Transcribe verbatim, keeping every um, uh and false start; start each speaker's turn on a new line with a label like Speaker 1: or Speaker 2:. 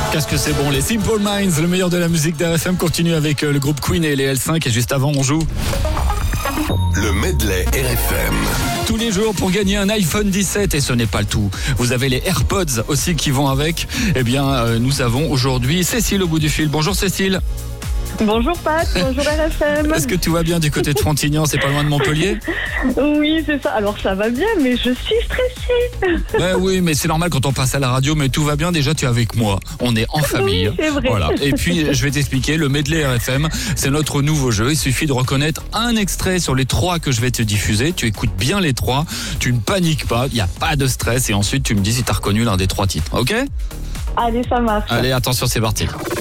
Speaker 1: Qu'est-ce que c'est bon, les Simple Minds, le meilleur de la musique d'R F M continue avec le groupe Queen et les L cinq. Et juste avant, on joue
Speaker 2: le medley R F M.
Speaker 1: Tous les jours pour gagner un iPhone dix-sept. Et ce n'est pas le tout. Vous avez les AirPods aussi qui vont avec. Eh bien, euh, nous avons aujourd'hui Cécile au bout du fil. Bonjour Cécile.
Speaker 3: Bonjour Pat, bonjour R F M.
Speaker 1: Est-ce que tout va bien du côté de Frontignan? C'est pas loin de Montpellier?
Speaker 3: Oui, c'est ça. Alors ça va bien, mais je suis stressée.
Speaker 1: Ouais, oui, mais c'est normal quand on passe à la radio, mais tout va bien. Déjà, tu es avec moi. On est en famille.
Speaker 3: Oui, c'est vrai.
Speaker 1: Voilà. Et puis, je vais t'expliquer. Le medley R F M, c'est notre nouveau jeu. Il suffit de reconnaître un extrait sur les trois que je vais te diffuser. Tu écoutes bien les trois. Tu ne paniques pas. Il n'y a pas de stress. Et ensuite, tu me dis si tu as reconnu l'un des trois titres. OK?
Speaker 3: Allez, ça marche.
Speaker 1: Allez, attention, c'est parti.